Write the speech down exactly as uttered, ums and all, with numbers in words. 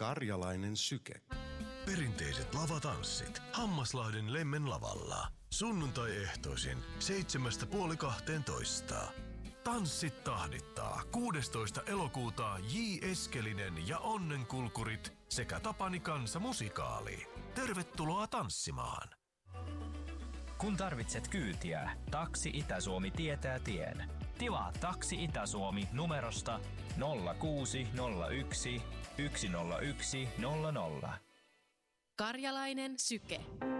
Karjalainen syke. Perinteiset lavatanssit Hammaslahden Lemmen lavalla. Sunnuntai-ehtoisin seitsemästä puoli kahteentoista. Tanssit tahdittaa kuudestoista elokuuta J. Eskelinen ja Onnenkulkurit sekä Tapani Kansa musikaali. Tervetuloa tanssimaan! Kun tarvitset kyytiä, Taksi Itä-Suomi tietää tien. Tilaa Taksi Itä-Suomi numerosta nolla kuusi nolla yksi yksi nolla yksi nolla nolla. Karjalainen syke.